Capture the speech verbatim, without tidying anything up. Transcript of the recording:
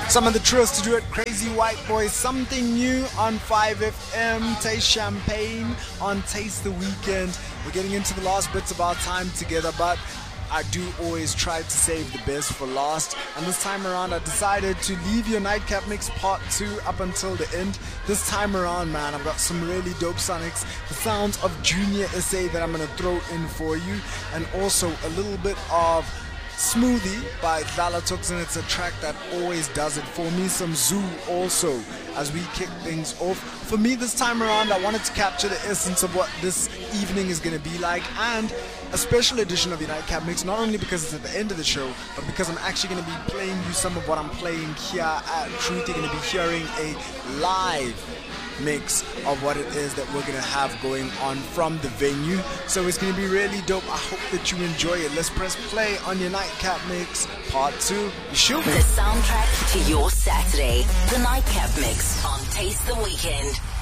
Some of the truest to do it, Crazy White Boy, something new on five F M, Taste Champagne on Taste the Weekend. We're getting into the last bits of our time together, but I do always try to save the best for last, and this time around I decided to leave your Nightcap Mix part two up until the end. This time around, man, I've got some really dope sonics, the sounds of Junior S A that I'm going to throw in for you, and also a little bit of Smoothie by Dlala Tuxin. It's a track that always does it for me. Some Zoo also as we kick things off. For me this time around, I wanted to capture the essence of what this evening is going to be like, and a special edition of the Nightcap Mix, not only because it's at the end of the show, but because I'm actually going to be playing you some of what I'm playing here at Truth. You're going to be hearing a live mix of what it is that we're going to have going on from the venue. So it's going to be really dope. I hope that you enjoy it. Let's press play on your Nightcap Mix part two. Shoot. The soundtrack to your Saturday, the Nightcap Mix on Taste the Weekend.